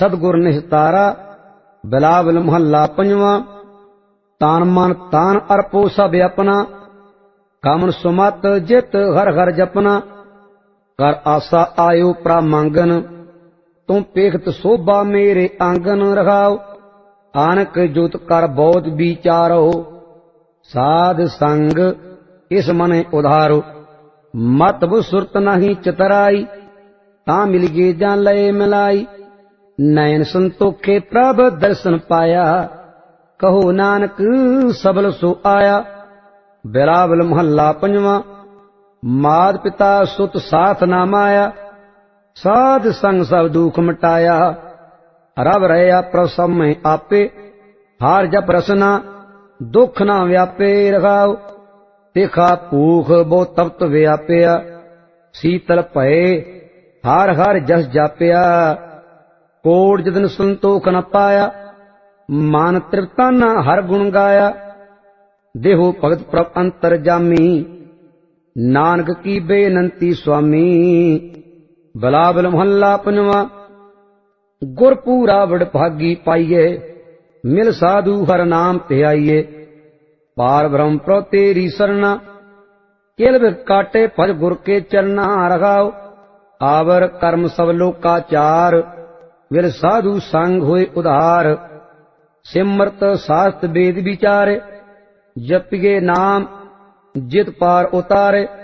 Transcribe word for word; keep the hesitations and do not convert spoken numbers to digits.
सतगुर निस्तारा। बिलावल महला पंजवा। तान मन तान अर्पो सब अपना। कामन सुमत जित हर हर जपना। कर आसा आयो प्रा मांगन। तुम पेखत शोभा मेरे आंगन रखाओ। आनक जोत कर बहुत विचारो। साध संग इस मन उधारो। मत वो सुरत नहीं चतराई। ता मिल गे जान लय मिलाई। नयन संतोखे प्रभ दर्शन पाया। कहो नानक सबल सो आया। बिलावल महला पंजवा। मात पिता सुत साथ ना माया। साध संग सब दुख मिटाया। रब रया प्रसव में आपे। हार जप रसना दुख ना व्यापे रखाओ। देखा भूख बो तप्त व्यापया। शीतल भये हार हार जस जापया। कोट जतन संतोख न पाया। मान तृप्ता न हर गुण गाया। देहो भगत प्रभ अंतर जामी। नानक की बेनंती स्वामी। बिलावल महला पंजवा। गुर पूरा बड़ भागी पाइये। मिल साधु हर नाम ध्याइये। पार ब्रह्म प्रो तेरी सरना। केल काटे भज गुर के चरना रखाओ। आवर कर्म सब लोकाचार। विर साधु संग होए उधार। सिमरत शास्त्र वेद विचारे। जपिगे नाम जित पार उतारे।